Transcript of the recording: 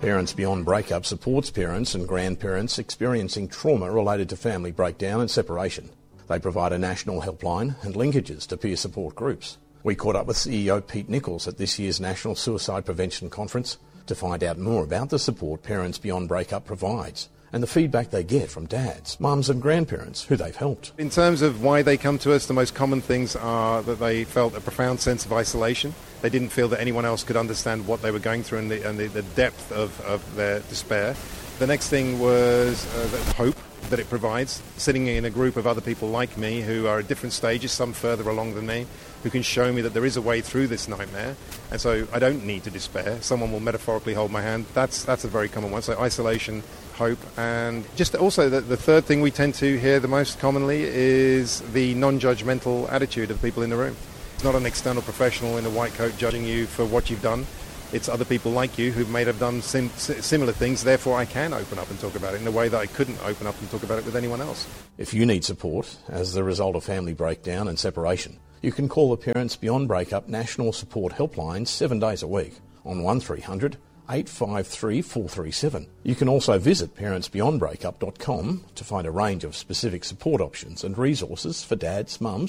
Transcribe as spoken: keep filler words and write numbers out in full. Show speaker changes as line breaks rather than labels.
Parents Beyond Breakup supports parents and grandparents experiencing trauma related to family breakdown and separation. They provide a national helpline and linkages to peer support groups. We caught up with C E O Pete Nichols at this year's National Suicide Prevention Conference to find out more about the support Parents Beyond Breakup provides and the feedback they get from dads, mums and grandparents who they've helped.
In terms of why they come to us, the most common things are that they felt a profound sense of isolation. They didn't feel that anyone else could understand what they were going through and the, and the, the depth of, of their despair. The next thing was uh, the hope that it provides, sitting in a group of other people like me who are at different stages, some further along than me, who can show me that there is a way through this nightmare. And so I don't need to despair. Someone will metaphorically hold my hand. That's that's a very common one. So isolation, hope, and just also the, the third thing we tend to hear the most commonly is the non-judgmental attitude of people in the room. It's not an external professional in a white coat judging you for what you've done. It's other people like you who may have done sim- similar things, therefore I can open up and talk about it in a way that I couldn't open up and talk about it with anyone else.
If you need support as the result of family breakdown and separation, you can call the Parents Beyond Breakup National Support Helpline seven days a week on one three hundred eight five three four three seven. You can also visit parents beyond breakup dot com to find a range of specific support options and resources for dads, mums